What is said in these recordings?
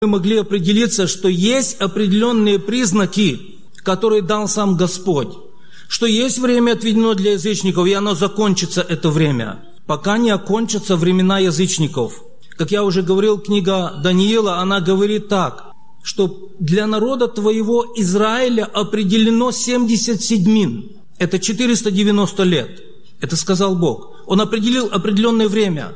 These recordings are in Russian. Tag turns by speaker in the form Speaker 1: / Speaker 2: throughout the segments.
Speaker 1: мы могли определиться, что есть определенные признаки, которые дал сам Господь, что есть время отведено для язычников, и оно закончится, это время, пока не окончатся времена язычников. Как я уже говорил, книга Даниила, она говорит так, что для народа твоего Израиля определено 70 седьмин. Это 490 лет. Это сказал Бог. Он определил определенное время.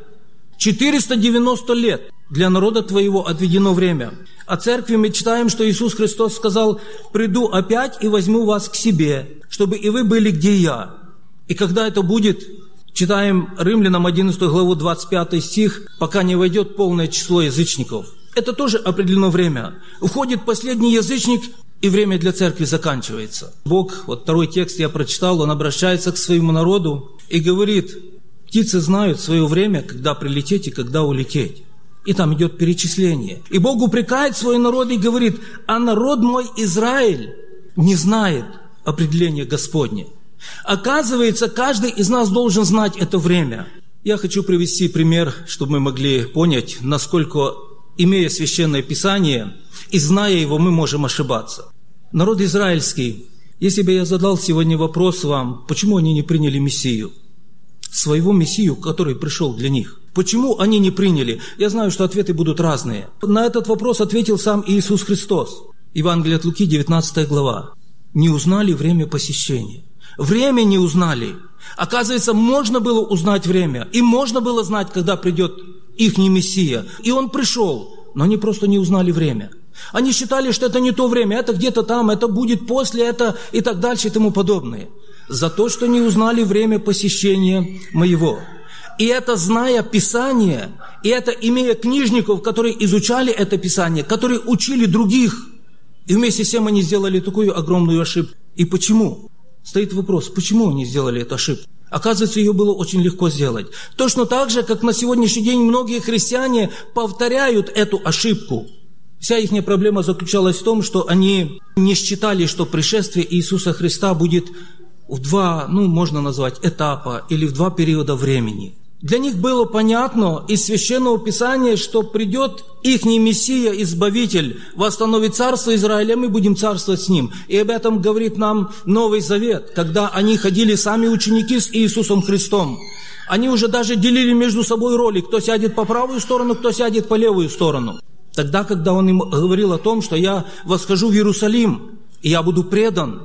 Speaker 1: 490 лет для народа твоего отведено время. О церкви мы читаем, что Иисус Христос сказал: «Приду опять и возьму вас к себе, чтобы и вы были, где я». И когда это будет, читаем Римлянам 11 главу 25 стих, пока не войдет полное число язычников. Это тоже определено время. Уходит последний язычник, и время для церкви заканчивается. Бог, вот второй текст я прочитал, Он обращается к своему народу и говорит: птицы знают свое время, когда прилететь и когда улететь. И там идет перечисление. И Бог упрекает свой народ и говорит: а народ мой Израиль не знает определения Господне. Оказывается, каждый из нас должен знать это время. Я хочу привести пример, чтобы мы могли понять, насколько, имея Священное Писание и зная его, мы можем ошибаться. Народ израильский, если бы я задал сегодня вопрос вам, почему они не приняли Мессию, своего Мессию, который пришел для них, почему они не приняли? Я знаю, что ответы будут разные. На этот вопрос ответил сам Иисус Христос. Евангелие от Луки, 19 глава. Не узнали время посещения. Время не узнали. Оказывается, можно было узнать время, и можно было знать, когда придет ихний Мессия. И Он пришел, но они просто не узнали время. Они считали, что это не то время, это где-то там, это будет после, это и так дальше и тому подобное. За то, что не узнали время посещения моего. И это, зная Писание, и это, имея книжников, которые изучали это Писание, которые учили других, и вместе с тем они сделали такую огромную ошибку. И почему? Стоит вопрос, почему они сделали эту ошибку? Оказывается, ее было очень легко сделать. Точно так же, как на сегодняшний день многие христиане повторяют эту ошибку. Вся их проблема заключалась в том, что они не считали, что пришествие Иисуса Христа будет в два, можно назвать, этапа или в два периода времени. Для них было понятно из Священного Писания, что придет ихний Мессия, Избавитель, восстановит царство Израиля, мы будем царствовать с Ним. И об этом говорит нам Новый Завет, когда они ходили сами ученики с Иисусом Христом. Они уже даже делили между собой роли, кто сядет по правую сторону, кто сядет по левую сторону. Тогда, когда Он им говорил о том, что я восхожу в Иерусалим, и я буду предан,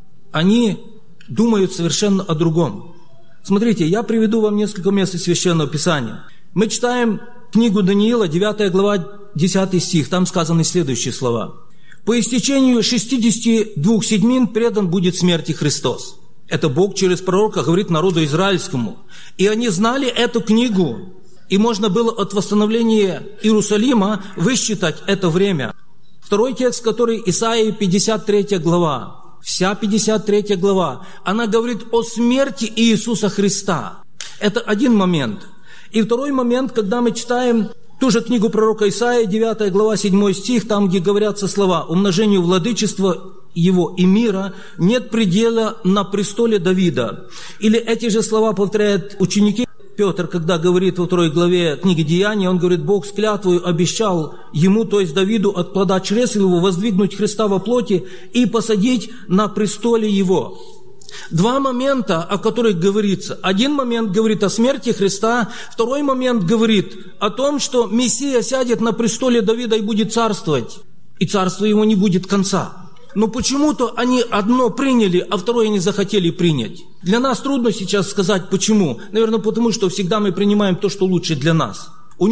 Speaker 1: они думают совершенно о другом. Смотрите, я приведу вам несколько мест из Священного Писания. Мы читаем книгу Даниила, 9 глава, 10 стих. Там сказаны следующие слова. «По истечению 62 седьмин предан будет смерти Христос». Это Бог через пророка говорит народу израильскому. И они знали эту книгу. И можно было от восстановления Иерусалима высчитать это время. Второй текст, который Исаии, 53 глава. Вся 53 глава, она говорит о смерти Иисуса Христа. Это один момент. И второй момент, когда мы читаем ту же книгу пророка Исаии, 9 глава, 7 стих, там, где говорятся слова: «Умножению владычества его и мира нет предела на престоле Давида». Или эти же слова повторяют ученики. Петр, когда говорит во 2 главе книги Деяния, он говорит: Бог с клятвою обещал ему, то есть Давиду, от плода чресл его воздвигнуть Христа во плоти и посадить на престоле его. Два момента, о которых говорится. Один момент говорит о смерти Христа, второй момент говорит о том, что Мессия сядет на престоле Давида и будет царствовать, и царство его не будет конца. Но почему-то они одно приняли, а второе не захотели принять. Для нас трудно сейчас сказать, почему. Наверное, потому что всегда мы принимаем то, что лучше для нас.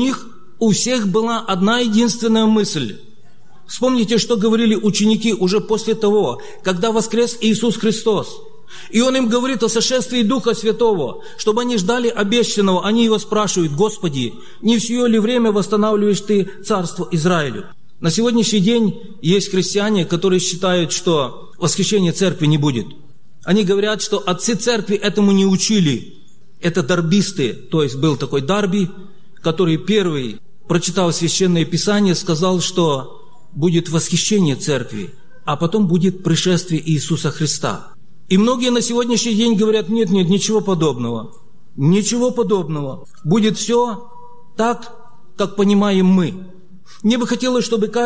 Speaker 1: У всех была одна единственная мысль. Вспомните, что говорили ученики уже после того, когда воскрес Иисус Христос. И Он им говорит о сошествии Духа Святого, чтобы они ждали обещанного. Они Его спрашивают: Господи, не все ли время восстанавливаешь Ты царство Израилю? На сегодняшний день есть христиане, которые считают, что восхищения церкви не будет. Они говорят, что отцы церкви этому не учили. Это дарбисты, то есть был такой Дарби, который первый, прочитав Священное Писание, сказал, что будет восхищение церкви, а потом будет пришествие Иисуса Христа. И многие на сегодняшний день говорят: нет, ничего подобного. Ничего подобного. Будет все так, как понимаем мы. Мне бы хотелось, чтобы